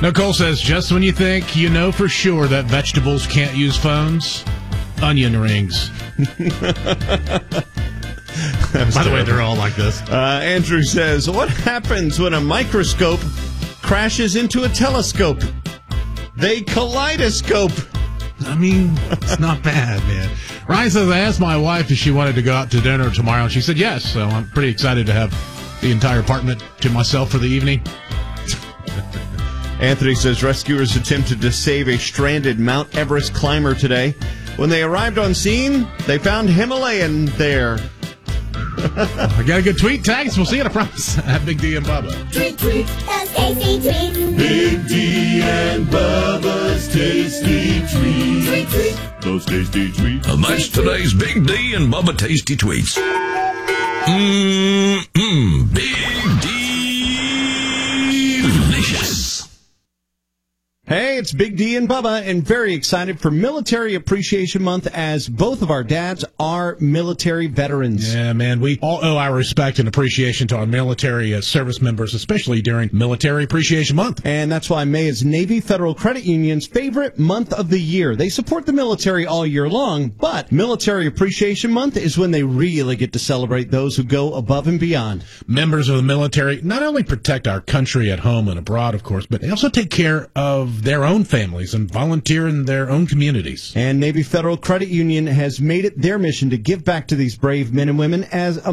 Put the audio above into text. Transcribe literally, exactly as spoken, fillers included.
Nicole says, just when you think you know for sure that vegetables can't use phones, onion rings. By the way, they're all like this. Uh, Andrew says, what happens when a microscope crashes into a telescope? They kaleidoscope. I mean, it's not bad, man. Ryan says, I asked my wife if she wanted to go out to dinner tomorrow, and she said yes, so I'm pretty excited to have the entire apartment to myself for the evening. Anthony says, rescuers attempted to save a stranded Mount Everest climber today. When they arrived on scene, they found Himalayan there. I got a good tweet. Tags. We'll see you, I promise. At Big D and Bubba. Tweet, tweet, those tasty tweets. Big D and Bubba's tasty tweets. Tweet, tweet. Those tasty tweets. And that's today's Big D and Bubba Tasty Tweets. Mmm, Big D delicious. Hey, it's Big D and Bubba, and very excited for Military Appreciation Month as both of our dads are military veterans. Yeah, man, we all owe our respect and appreciation to our military uh, service members, especially during Military Appreciation Month. And that's why May is Navy Federal Credit Union's favorite month of the year. They support the military all year long, but Military Appreciation Month is when they really get to celebrate those who go above and beyond. Members of the military not only protect our country at home and abroad, of course, but they also take care of their own families and volunteer in their own communities. And Navy Federal Credit Union has made it their mission to give back to these brave men and women as a